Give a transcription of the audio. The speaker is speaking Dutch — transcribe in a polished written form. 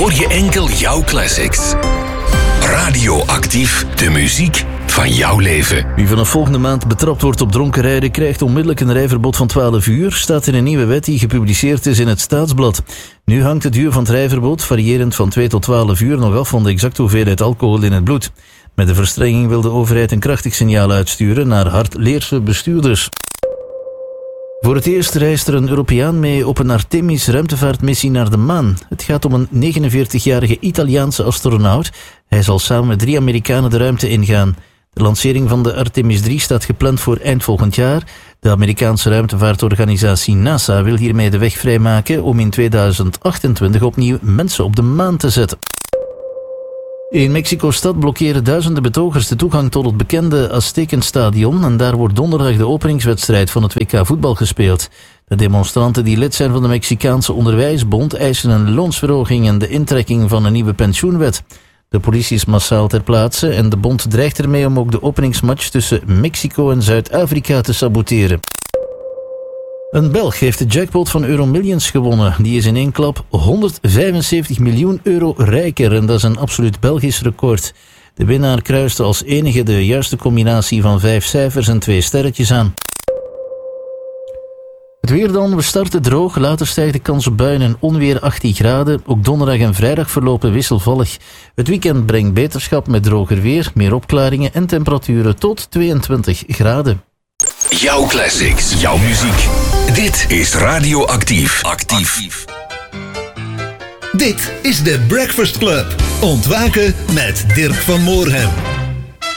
hoor je enkel jouw classics. Radioactief, de muziek van jouw leven. Wie vanaf volgende maand betrapt wordt op dronken rijden krijgt onmiddellijk een rijverbod van 12 uur, staat in een nieuwe wet die gepubliceerd is in het Staatsblad. Nu hangt de duur van het rijverbod, variërend van 2 tot 12 uur, nog af van de exacte hoeveelheid alcohol in het bloed. Met de verstrenging wil de overheid een krachtig signaal uitsturen naar hardleerse bestuurders. Voor het eerst reist er een Europeaan mee op een Artemis-ruimtevaartmissie naar de maan. Het gaat om een 49-jarige Italiaanse astronaut. Hij zal samen met 3 Amerikanen de ruimte ingaan. De lancering van de Artemis 3 staat gepland voor eind volgend jaar. De Amerikaanse ruimtevaartorganisatie NASA wil hiermee de weg vrijmaken om in 2028 opnieuw mensen op de maan te zetten. In Mexico-stad blokkeren duizenden betogers de toegang tot het bekende Aztekenstadion en daar wordt donderdag de openingswedstrijd van het WK voetbal gespeeld. De demonstranten die lid zijn van de Mexicaanse Onderwijsbond eisen een loonsverhoging en de intrekking van een nieuwe pensioenwet. De politie is massaal ter plaatse en de bond dreigt ermee om ook de openingsmatch tussen Mexico en Zuid-Afrika te saboteren. Een Belg heeft de jackpot van Euromillions gewonnen. Die is in één klap 175 miljoen euro rijker en dat is een absoluut Belgisch record. De winnaar kruiste als enige de juiste combinatie van 5 cijfers en 2 sterretjes aan. Het weer dan, we starten droog, later stijgt de kans op buien en onweer 18 graden. Ook donderdag en vrijdag verlopen wisselvallig. Het weekend brengt beterschap met droger weer, meer opklaringen en temperaturen tot 22 graden. Jouw classics, jouw muziek. Dit is Radioactief. Actief. Dit is de Breakfast Club. Ontwaken met Dirk van Moorhem.